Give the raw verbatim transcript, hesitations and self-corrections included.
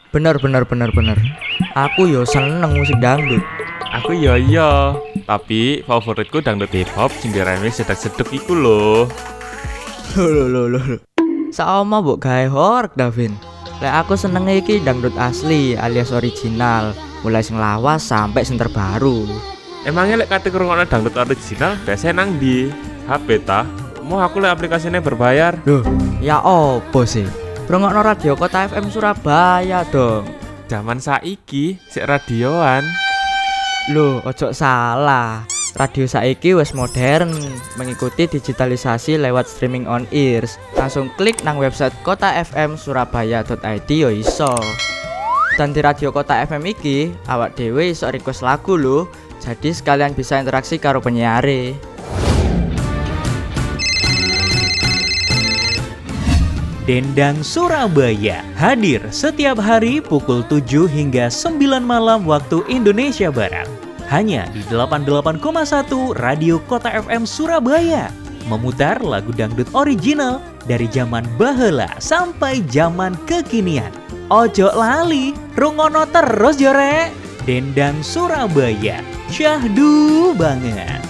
Bener bener bener bener. Aku yo seneng musik dangdut. Aku yo yo, tapi favoritku dangdut hip hop sing diremix sedek-sedek iku lho. Lho lho lho lho. Saoma mbok gawe horeg Davin. Lek aku seneng iki dangdut asli alias original, mulai sing lawas sampai sing terbaru. Emangnya lek kate ngrungokno dangdut original biasanya nang di H P ta? Mau aku lek aplikasinya berbayar. Loh, ya opo sih? Rungokno radio Kota F M Surabaya dong. Zaman saiki sik radioan. Loh, ojo salah. Radio saiki wis modern, mengikuti digitalisasi lewat streaming on ears. Langsung klik nang website kota f m surabaya dot i d yo iso. Dan di radio Kota F M iki, awak dhewe iso request lagu lho. Jadi sekalian bisa interaksi karo penyiare. Dendang Surabaya hadir setiap hari pukul tujuh hingga sembilan malam waktu Indonesia Barat. Hanya di delapan puluh delapan koma satu Radio Kota F M Surabaya. Memutar lagu dangdut original dari zaman baheula sampai zaman kekinian. Ojo lali, rungono terus jore. Dendang Surabaya, syahdu banget.